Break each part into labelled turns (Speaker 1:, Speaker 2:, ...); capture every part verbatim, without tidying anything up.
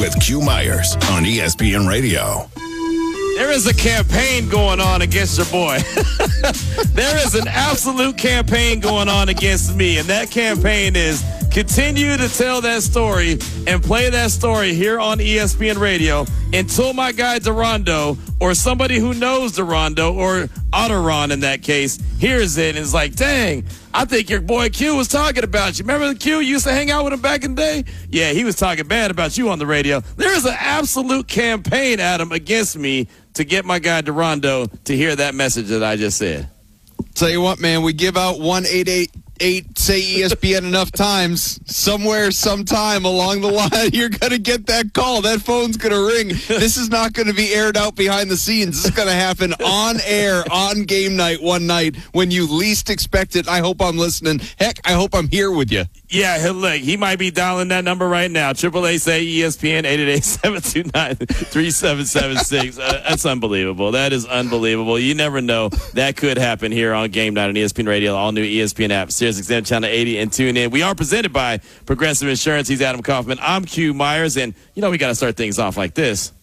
Speaker 1: with Q Myers on E S P N Radio.
Speaker 2: There is a campaign going on against your boy. There is an absolute campaign going on against me, and that campaign is continue to tell that story and play that story here on E S P N Radio until my guy Durando or somebody who knows Durando or Otteron in that case hears it and is like, dang, I think your boy Q was talking about you. Remember the Q? You used to hang out with him back in the day? Yeah, he was talking bad about you on the radio. There is an absolute campaign, Adam, against me to get my guy Durando to hear that message that I just said.
Speaker 3: Tell you what, man, we give out one eight eight eight say E S P N enough times. Somewhere, sometime along the line, you're going to get that call. That phone's going to ring. This is not going to be aired out behind the scenes. This is going to happen on air, on game night, one night, when you least expect it. I hope I'm listening. Heck, I hope I'm here with you.
Speaker 2: Yeah, look, he might be dialing that number right now. Triple A say E S P N eight eight eight, seven two nine, three seven seven six. Uh, that's unbelievable. That is unbelievable. You never know. That could happen here on Game Night on E S P N Radio, all new E S P N app, Sirius X M Channel eighty, and tune in. We are presented by Progressive Insurance. He's Adam Kaufman. I'm Q Myers, and you know we got to start things off like this.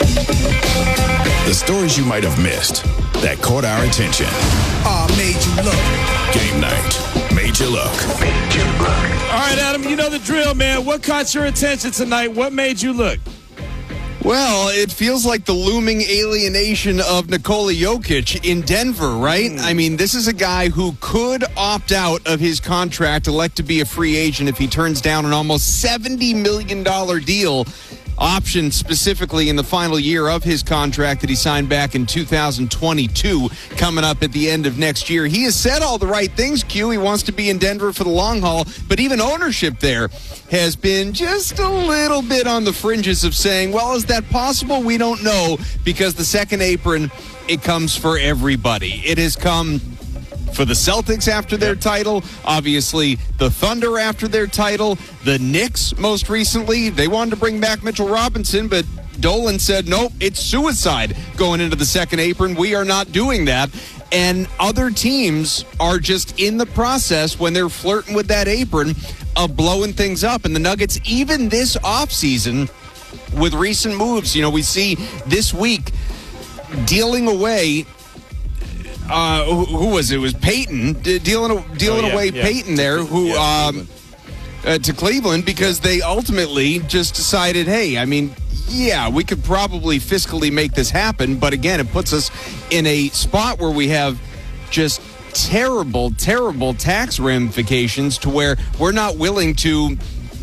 Speaker 1: The stories you might have missed that caught our attention.
Speaker 4: Oh, made you look.
Speaker 1: Game Night made you look. Made you look.
Speaker 2: All right, Adam, you know the drill, man. What caught your attention tonight? What made you look?
Speaker 3: Well, it feels like the looming alienation of Nikola Jokic in Denver, right? Mm. I mean, this is a guy who could opt out of his contract, elect to be a free agent if he turns down an almost seventy million dollars deal option specifically in the final year of his contract that he signed back in two thousand twenty-two, coming up at the end of next year. He has said all the right things, Q. He wants to be in Denver for the long haul, but even ownership there has been just a little bit on the fringes of saying, well, is that possible? We don't know, because the second apron, it comes for everybody. It has come for the Celtics after their title, obviously the Thunder after their title, the Knicks most recently. They wanted to bring back Mitchell Robinson, but Dolan said, nope, it's suicide going into the second apron. We are not doing that. And other teams are just in the process, when they're flirting with that apron, of blowing things up. And the Nuggets, even this offseason, with recent moves, you know, we see this week dealing away Uh, who, who was it? It was Peyton de- dealing dealing
Speaker 2: oh, yeah,
Speaker 3: away
Speaker 2: yeah.
Speaker 3: Peyton there, who
Speaker 2: yeah,
Speaker 3: um, uh, to Cleveland, because yeah. they ultimately just decided, hey, I mean, yeah, we could probably fiscally make this happen, but again, it puts us in a spot where we have just terrible, terrible tax ramifications to where we're not willing to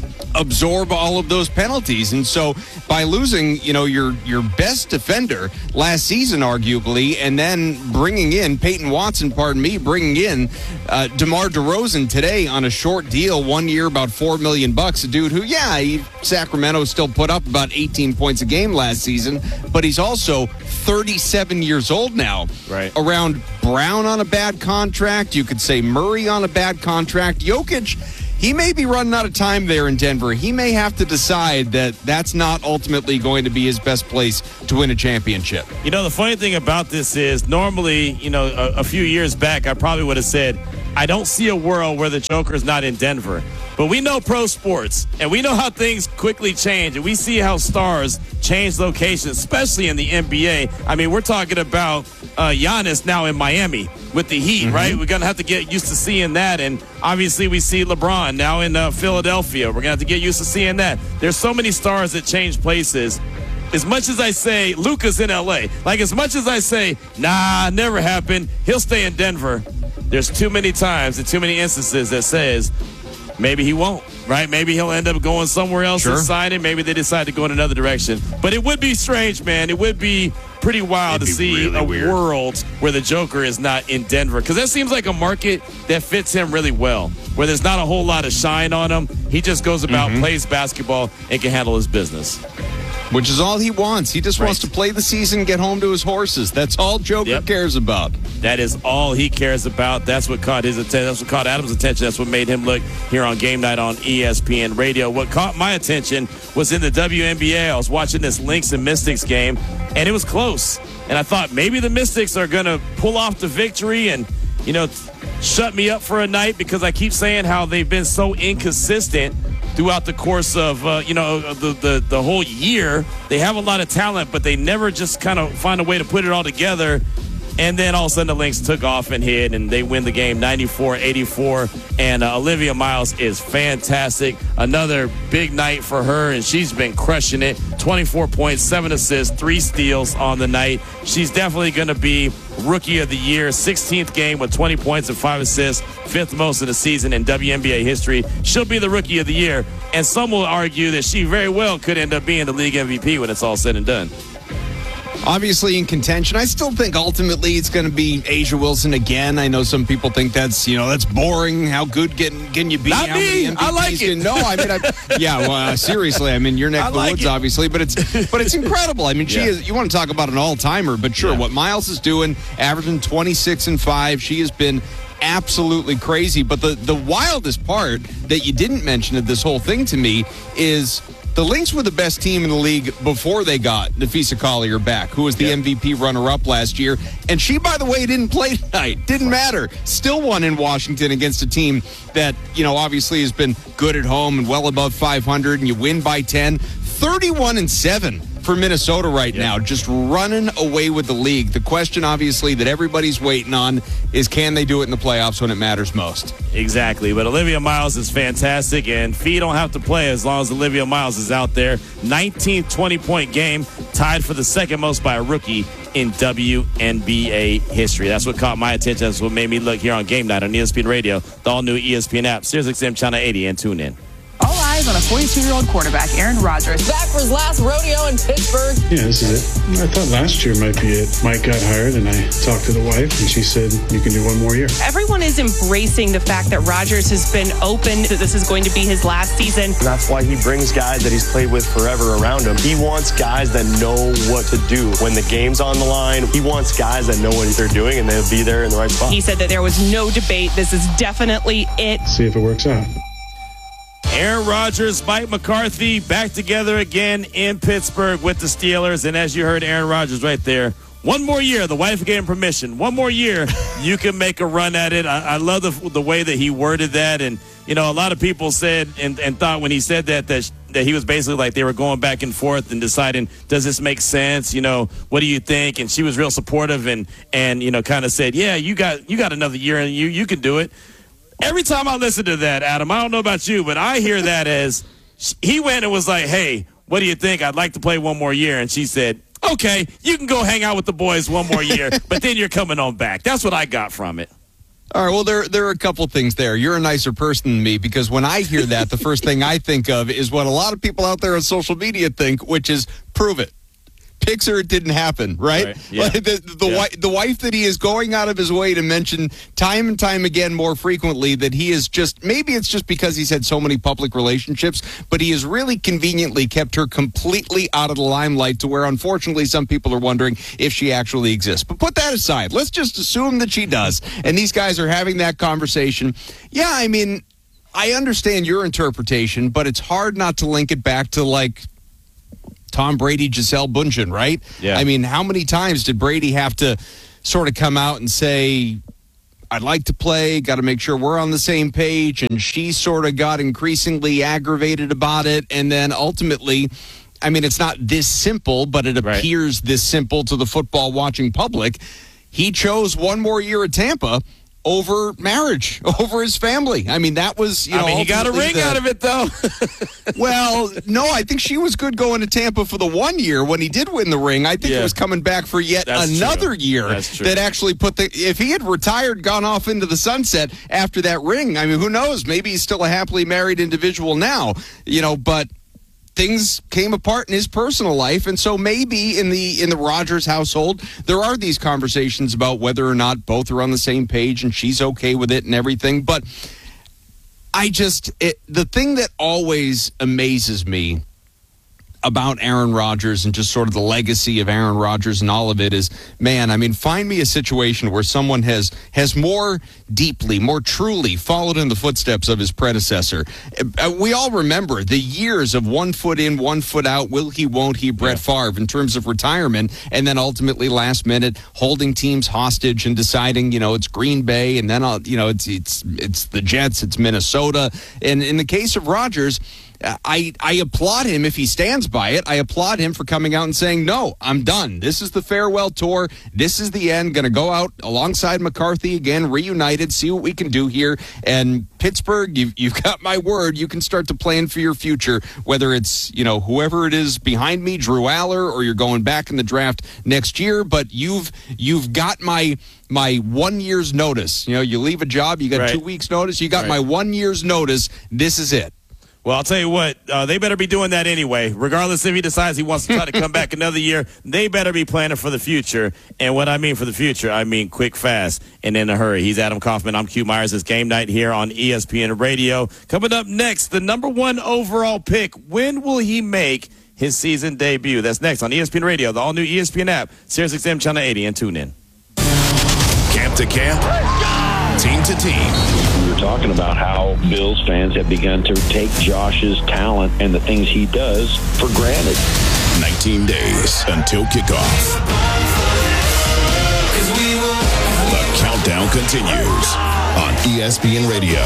Speaker 3: absorb all of those penalties. And so by losing, you know, your your best defender last season, arguably, and then bringing in Peyton Watson, pardon me, bringing in uh, DeMar DeRozan today on a short deal, one year, about four million bucks, a dude who, yeah, he, Sacramento still put up about eighteen points a game last season, but he's also thirty-seven years old now.
Speaker 2: Right.
Speaker 3: Around Brown on a bad contract, you could say Murray on a bad contract. Jokic, he may be running out of time there in Denver. He may have to decide that that's not ultimately going to be his best place to win a championship.
Speaker 2: You know, the funny thing about this is normally, you know, a, a few years back, I probably would have said, I don't see a world where the Joker's not in Denver. But we know pro sports, and we know how things quickly change, and we see how stars change locations, especially in the N B A. I mean, we're talking about uh, Giannis now in Miami with the Heat, mm-hmm. right? We're going to have to get used to seeing that, and obviously we see LeBron now in uh, Philadelphia. We're going to have to get used to seeing that. There's so many stars that change places. As much as I say Luka's in L A, like as much as I say, nah, never happened, he'll stay in Denver, there's too many times and too many instances that says maybe he won't, right? Maybe he'll end up going somewhere else
Speaker 3: sure.
Speaker 2: and signing. Maybe they decide to go in another direction. But it would be strange, man. It would be pretty wild
Speaker 3: It'd
Speaker 2: to see
Speaker 3: really
Speaker 2: a
Speaker 3: weird.
Speaker 2: world where the Joker is not in Denver, because that seems like a market that fits him really well, where there's not a whole lot of shine on him. He just goes about, mm-hmm. plays basketball, and can handle his business.
Speaker 3: Which is all he wants. He just right. wants to play the season, get home to his horses. That's all Joker
Speaker 2: yep.
Speaker 3: cares about.
Speaker 2: That is all he cares about. That's what caught his attention. That's what caught Adam's attention. That's what made him look here on Game Night on E S P N Radio. What caught my attention was in the W N B A. I was watching this Lynx and Mystics game, and it was close. And I thought maybe the Mystics are going to pull off the victory and, you know, shut me up for a night, because I keep saying how they've been so inconsistent throughout the course of, uh, you know, the, the, the whole year. They have a lot of talent, but they never just kind of find a way to put it all together. And then all of a sudden the Lynx took off and hit, and they win the game ninety-four eighty-four. And uh, Olivia Miles is fantastic. Another big night for her, and she's been crushing it. twenty-four points, seven assists, three steals on the night. She's definitely going to be Rookie of the Year. sixteenth game with twenty points and five assists, fifth most of the season in W N B A history. She'll be the Rookie of the Year, and some will argue that she very well could end up being the league M V P when it's all said and done.
Speaker 3: Obviously in contention. I still think ultimately it's going to be A'ja Wilson again. I know some people think that's, you know, that's boring. How good can, can you be?
Speaker 2: Not
Speaker 3: How
Speaker 2: me.
Speaker 3: many M V Ps
Speaker 2: I like it.
Speaker 3: Can, no, I mean, I, yeah, well, uh, seriously. I mean, your neck
Speaker 2: I
Speaker 3: of the
Speaker 2: like
Speaker 3: woods,
Speaker 2: it.
Speaker 3: obviously, but it's but it's incredible. I mean, she
Speaker 2: Yeah.
Speaker 3: is. You want to talk about an all-timer, but sure,
Speaker 2: Yeah.
Speaker 3: what Miles is doing, averaging twenty-six and five, she has been absolutely crazy. But the, the wildest part that you didn't mention of this whole thing to me is the Lynx were the best team in the league before they got Nafisa Collier back, who was the
Speaker 2: Yep.
Speaker 3: M V P runner-up last year. And she, by the way, didn't play tonight. Didn't matter. Still won in Washington against a team that, you know, obviously has been good at home and well above five hundred, and you win by ten. thirty-one and seven for Minnesota right
Speaker 2: Yep.
Speaker 3: now, just running away with the league. The question, obviously, that everybody's waiting on is can they do it in the playoffs when it matters most?
Speaker 2: Exactly. But Olivia Miles is fantastic, and Fee don't have to play as long as Olivia Miles is out there. nineteenth twenty-point game, tied for the second most by a rookie in W N B A history. That's what caught my attention. That's what made me look here on Game Night on E S P N Radio, the all-new E S P N app, SiriusXM Channel eighty, and tune in.
Speaker 5: All eyes on a forty-two-year-old quarterback, Aaron Rodgers.
Speaker 6: Back for his last rodeo in Pittsburgh.
Speaker 7: Yeah, this is it. I thought last year might be it. Mike got hired, and I talked to the wife, and she said, you can do one more year.
Speaker 5: Everyone is embracing the fact that Rodgers has been open, that this is going to be his last season.
Speaker 8: That's why he brings guys that he's played with forever around him. He wants guys that know what to do when the game's on the line. He wants guys that know what they're doing, and they'll be there in the right spot.
Speaker 5: He said that there was no debate. This is definitely it.
Speaker 7: See if it works out.
Speaker 2: Aaron Rodgers, Mike McCarthy back together again in Pittsburgh with the Steelers. And as you heard Aaron Rodgers right there, one more year, the wife gave him permission. One more year, you can make a run at it. I, I love the, the way that he worded that. And, you know, a lot of people said and, and thought when he said that, that that he was basically like they were going back and forth and deciding, does this make sense? You know, what do you think? And she was real supportive and, and you know, kind of said, yeah, you got you got another year and you, you can do it. Every time I listen to that, Adam, I don't know about you, but I hear that as he went and was like, hey, what do you think? I'd like to play one more year. And she said, okay, you can go hang out with the boys one more year, but then you're coming on back. That's what I got from it.
Speaker 3: All right, well, there there are a couple things there. You're a nicer person than me because when I hear that, the first thing I think of is what a lot of people out there on social media think, which is prove it. Picks or it didn't happen, right?
Speaker 2: Right, yeah.
Speaker 3: Like the the,
Speaker 2: Yeah.
Speaker 3: wi- the wife that he is going out of his way to mention time and time again more frequently that he is just, maybe it's just because he's had so many public relationships, but he has really conveniently kept her completely out of the limelight to where unfortunately some people are wondering if she actually exists. But put that aside. Let's just assume that she does. And these guys are having that conversation. Yeah, I mean, I understand your interpretation, but it's hard not to link it back to like Tom Brady, Gisele Bundchen, right?
Speaker 2: Yeah.
Speaker 3: I mean, how many times did Brady have to sort of come out and say, I'd like to play, got to make sure we're on the same page, and she sort of got increasingly aggravated about it, and then ultimately, I mean, it's not this simple, but it
Speaker 2: Right.
Speaker 3: appears this simple to the football-watching public. He chose one more year at Tampa over marriage, over his family. I mean, that was, you know,
Speaker 2: I mean, he got a
Speaker 3: ultimately
Speaker 2: ring
Speaker 3: the-
Speaker 2: out of it, though.
Speaker 3: well, no, I think she was good going to Tampa for the one year when he did win the ring. I think
Speaker 2: Yeah.
Speaker 3: it was coming back for yet
Speaker 2: That's
Speaker 3: another
Speaker 2: true.
Speaker 3: year
Speaker 2: That's true.
Speaker 3: that actually put the. If he had retired, gone off into the sunset after that ring, I mean, who knows? Maybe he's still a happily married individual now, you know, but things came apart in his personal life, and so maybe in the in the Rodgers household there are these conversations about whether or not both are on the same page and she's okay with it and everything. But I just it, the thing that always amazes me about Aaron Rodgers and just sort of the legacy of Aaron Rodgers and all of it is, man, I mean, find me a situation where someone has has more deeply, more truly followed in the footsteps of his predecessor. Uh, We all remember the years of one foot in, one foot out, will he, won't he, Brett Favre in terms of retirement, and then ultimately last minute holding teams hostage and deciding, you know, it's Green Bay, and then, uh, you know, it's it's it's the Jets, it's Minnesota. And in the case of Rodgers, I, I applaud him if he stands by it. I applaud him for coming out and saying, no, I'm done. This is the farewell tour. This is the end. Going to go out alongside McCarthy again, reunited, see what we can do here. And Pittsburgh, you've, you've got my word. You can start to plan for your future, whether it's, you know, whoever it is behind me, Drew Aller, or you're going back in the draft next year. But you've you've got my my one year's notice. You know, you leave a job, you got
Speaker 2: right.
Speaker 3: two weeks notice. You got
Speaker 2: right.
Speaker 3: my one year's notice. This is it.
Speaker 2: Well, I'll tell you what, uh, they better be doing that anyway. Regardless if he decides he wants to try to come back another year, they better be planning for the future. And what I mean for the future, I mean quick, fast, and in a hurry. He's Adam Kaufman. I'm Q Myers. It's Game Night here on E S P N Radio. Coming up next, the number one overall pick. When will he make his season debut? That's next on E S P N Radio, the all-new E S P N app, Sirius X M Channel eighty, and tune in.
Speaker 1: Camp to camp, team to team.
Speaker 9: We were talking about how Bills fans have begun to take Josh's talent and the things he does for granted.
Speaker 1: nineteen days until kickoff. The countdown continues on E S P N Radio.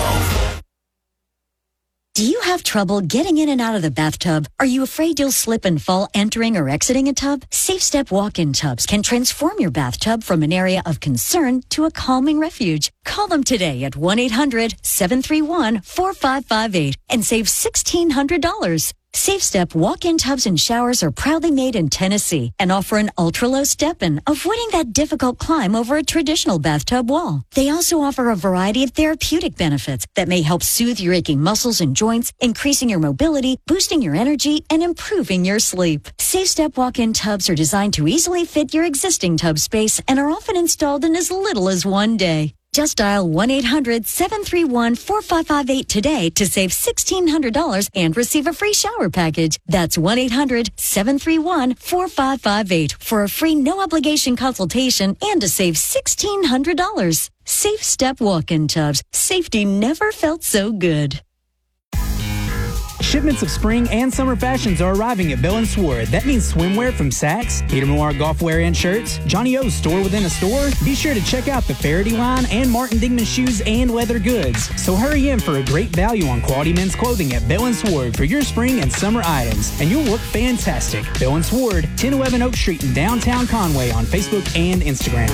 Speaker 10: Do you have trouble getting in and out of the bathtub? Are you afraid you'll slip and fall entering or exiting a tub? Safe Step walk-in tubs can transform your bathtub from an area of concern to a calming refuge. Call them today at one eight hundred seven three one four five five eight and save sixteen hundred dollars. Safe Step walk-in tubs and showers are proudly made in Tennessee and offer an ultra-low step-in, avoiding that difficult climb over a traditional bathtub wall. They also offer a variety of therapeutic benefits that may help soothe your aching muscles and joints, increasing your mobility, boosting your energy, and improving your sleep. Safe Step walk-in tubs are designed to easily fit your existing tub space and are often installed in as little as one day. Just dial one eight hundred seven three one four five five eight today to save sixteen hundred dollars and receive a free shower package. That's one eight hundred seven three one four five five eight for a free no-obligation consultation and to save sixteen hundred dollars. Safe Step walk-in tubs. Safety never felt so good.
Speaker 11: Shipments of spring and summer fashions are arriving at Bell and Sword. That means swimwear from Saks, Peter Millar golf wear and shirts, Johnny O's store within a store. Be sure to check out the Faraday line and Martin Dingman shoes and leather goods. So hurry in for a great value on quality men's clothing at Bell and Sword for your spring and summer items, and you'll look fantastic. Bell and Sword, ten eleven Oak Street in downtown Conway on Facebook and Instagram.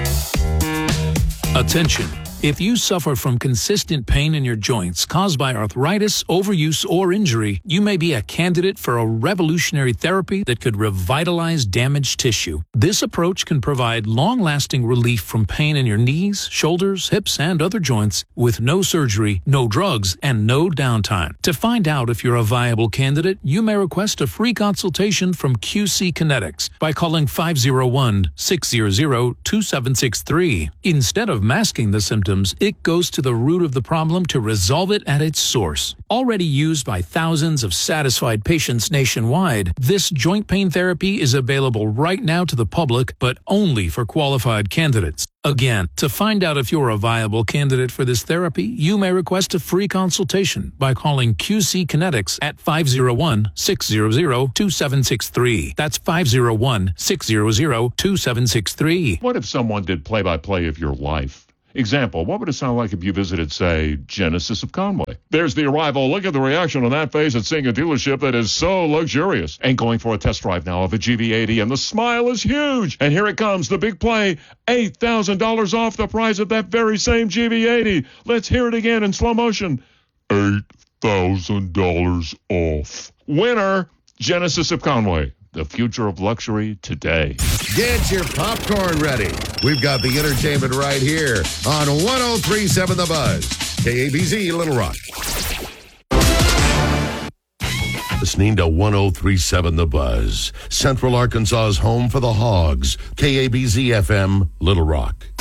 Speaker 12: Attention. If you suffer from consistent pain in your joints caused by arthritis, overuse, or injury, you may be a candidate for a revolutionary therapy that could revitalize damaged tissue. This approach can provide long-lasting relief from pain in your knees, shoulders, hips, and other joints with no surgery, no drugs, and no downtime. To find out if you're a viable candidate, you may request a free consultation from Q C Kinetics by calling five oh one, six hundred, two seven six three. Instead of masking the symptoms, it goes to the root of the problem to resolve it at its source. Already used by thousands of satisfied patients nationwide, this joint pain therapy is available right now to the public, but only for qualified candidates. Again, to find out if you're a viable candidate for this therapy, you may request a free consultation by calling Q C Kinetics at five oh one, six hundred, two seven six three. That's five oh one, six hundred, two seven six three.
Speaker 13: What if someone did play-by-play of your life? Example, what would it sound like if you visited, say, Genesis of Conway? There's the arrival. Look at the reaction on that face at seeing a dealership that is so luxurious. And going for a test drive now of a G V eighty, and the smile is huge. And here it comes, the big play, eight thousand dollars off the price of that very same G V eighty. Let's hear it again in slow motion. eight thousand dollars off. Winner, Genesis of Conway. The future of luxury today.
Speaker 14: Get your popcorn ready. We've got the entertainment right here on one oh three point seven The Buzz. K A B Z, Little Rock. Listening to one oh three point seven The Buzz. Central Arkansas's home for the Hogs. K A B Z F M, Little Rock.